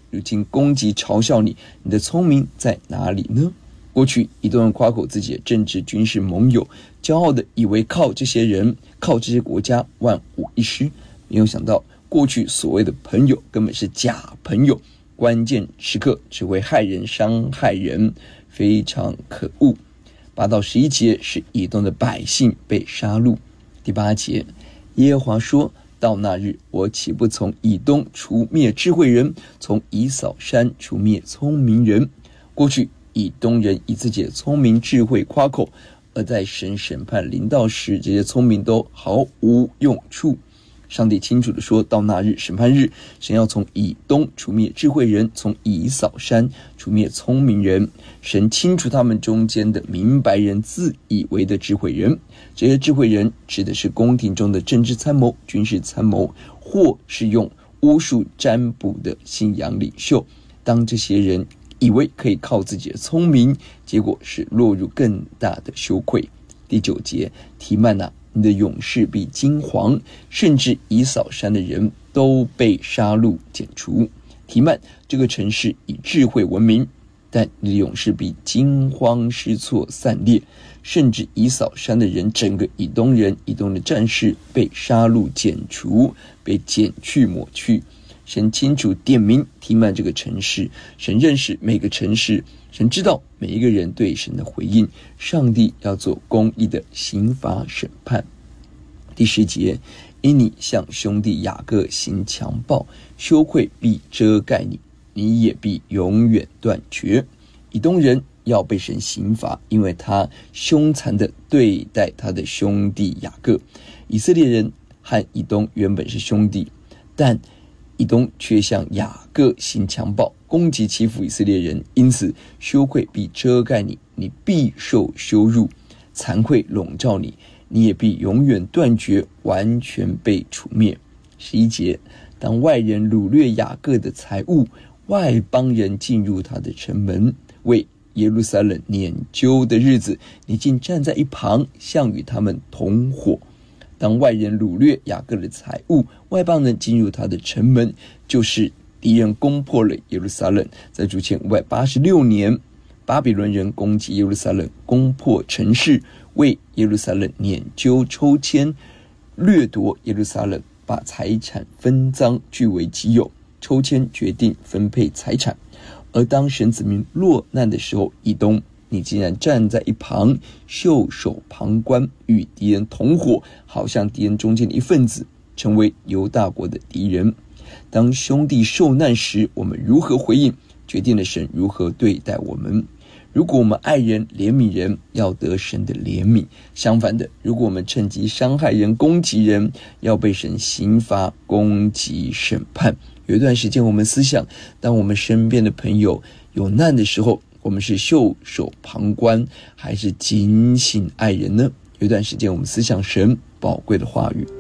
如今攻击嘲笑你，你的聪明在哪里呢？过去以东人夸口自己的政治军事盟友，骄傲的以为靠这些人靠这些国家万无一失，没有想到过去所谓的朋友根本是假朋友，关键时刻只会害人伤害人，非常可恶。8到11节是以东的百姓被杀戮。第8节，耶和华说，到那日，我岂不从以东除灭智慧人，从以扫山除灭聪明人？过去以东人以自己的聪明智慧夸口，而在神审判临到时，这些聪明都毫无用处。上帝清楚地说，到那日，审判日，神要从以东除灭智慧人，从以扫山除灭聪明人。神清除他们中间的明白人自以为的智慧人。这些智慧人指的是宫廷中的政治参谋、军事参谋，或是用巫术占卜的信仰领袖。当这些人以为可以靠自己的聪明，结果是落入更大的羞愧。第9节，提曼啊，你的勇士必惊惶，甚至以扫山的人都被杀戮剪除。提曼这个城市以智慧闻名，但你的勇士必惊慌失措散裂，甚至以扫山的人，整个以东的战士被杀戮剪除，被剪去抹去。神清楚点明提曼这个城市，神认识每个城市，神知道每一个人对神的回应，上帝要做公义的刑罚审判。第10节，因你向兄弟雅各行强暴，羞愧必遮盖你，你也必永远断绝。以东人要被神刑罚，因为他凶残地对待他的兄弟雅各。以色列人和以东原本是兄弟，但以东却向雅各行强暴，攻击欺负以色列人，因此羞愧必遮盖你，你必受羞辱，惭愧笼罩你，你也必永远断绝，完全被除灭。11节，当外人掳掠雅各的财物，外邦人进入他的城门，为耶路撒冷拈阄的日子，你竟站在一旁，像与他们同伙。当外人掳掠雅各的财物，外邦人进入他的城门，就是敌人攻破了耶路撒冷。在主前586年，巴比伦人攻击耶路撒冷，攻破城市，为耶路撒冷拈阄抽签，掠夺耶路撒冷，把财产分赃据为己有，抽签决定分配财产。而当神子民落难的时候，以东你竟然站在一旁，袖手旁观，与敌人同伙，好像敌人中间的一份子，成为犹大国的敌人。当兄弟受难时，我们如何回应，决定了神如何对待我们。如果我们爱人怜悯人，要得神的怜悯；相反的，如果我们趁机伤害人攻击人，要被神刑罚攻击审判。有一段时间我们思想，当我们身边的朋友有难的时候，我们是袖手旁观，还是警醒爱人呢？有一段时间我们思想神宝贵的话语。